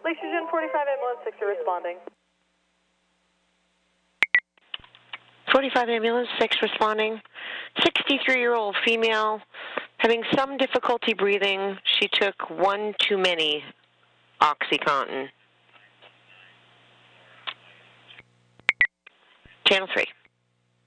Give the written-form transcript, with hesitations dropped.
Lexington 45 ambulance 6 are responding. 45 ambulance 6 responding. 63-year-old female having some difficulty breathing. She took one too many OxyContin. Channel 3.